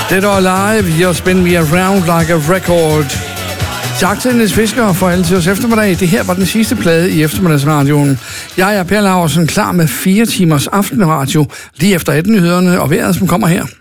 Dead or Alive, You Spin Me Around Like a Record. Tak til Niels Fisker for altid os eftermiddag. Det her var den sidste plade i eftermiddagsradioen. Jeg er Per Laursen, klar med 4 timers aftenradio, lige efter 18-nyhederne og vejret, som kommer her.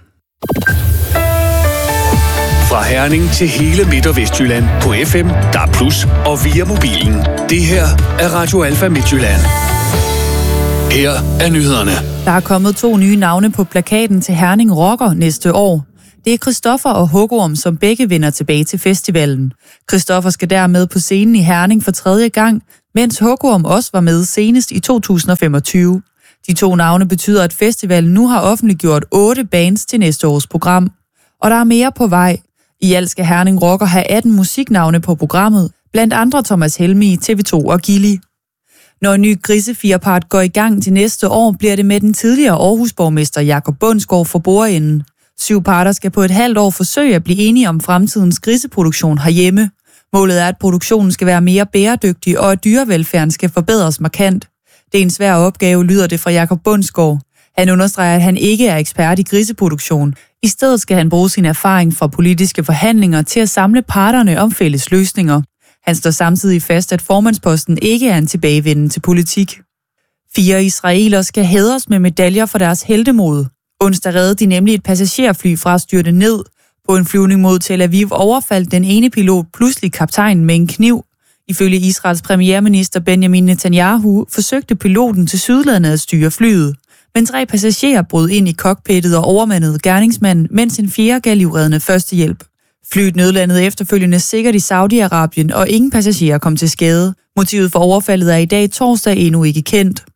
Fra Herning til hele Midt- og Vestjylland på FM, DAB+, og via mobilen. Det her er Radio Alfa Midtjylland. Her er nyhederne. Der er kommet 2 nye navne på plakaten til Herning Rocker næste år. Det er Christoffer og Hugorm, som begge vender tilbage til festivalen. Christoffer skal dermed på scenen i Herning for 3. gang, mens Hugorm også var med senest i 2025. De 2 navne betyder, at festivalen nu har offentliggjort 8 bands til næste års program. Og der er mere på vej. I alt skal Herning Rocker have 18 musiknavne på programmet, blandt andre Thomas Helmig, TV2 og Gilli. Når en ny grisefirpart går i gang til næste år, bliver det med den tidligere Aarhus-borgmester Jakob Bundsgaard for bordenden. 7 parter skal på et halvt år forsøge at blive enige om fremtidens griseproduktion herhjemme. Målet er, at produktionen skal være mere bæredygtig, og at dyrevelfærden skal forbedres markant. Det er en svær opgave, lyder det fra Jakob Bundsgaard. Han understreger, at han ikke er ekspert i griseproduktion. I stedet skal han bruge sin erfaring fra politiske forhandlinger til at samle parterne om fælles løsninger. Han står samtidig fast, at formandsposten ikke er en tilbagevenden til politik. 4 israelere skal hædres med medaljer for deres heltemod. Onsdag reddede de nemlig et passagerfly fra at styrte ned. På en flyvning mod Tel Aviv overfaldt den ene pilot pludselig kaptajnen med en kniv. Ifølge Israels premierminister Benjamin Netanyahu forsøgte piloten tilsyneladende at styre flyet. Men 3 passagerer brød ind i cockpittet og overmandede gerningsmanden, mens en 4. gav livreddende førstehjælp. Flyet nødlandede efterfølgende sikkert i Saudi-Arabien, og ingen passagerer kom til skade. Motivet for overfaldet er i dag torsdag endnu ikke kendt.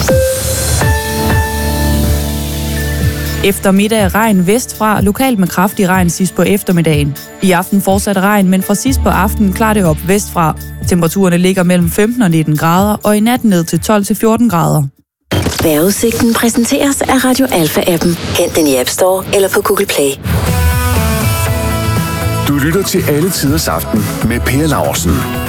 Eftermiddag regn vestfra, lokalt med kraftig regn sidst på eftermiddagen. I aften fortsat regn, men fra sidst på aftenen klarer det op vestfra. Temperaturerne ligger mellem 15 og 19 grader, og i natten ned til 12 til 14 grader. Vejrudsigten præsenteres af Radio Alfa-appen. Hent den i App Store eller på Google Play. Du lytter til Alle Tiders Aften med Per Laursen.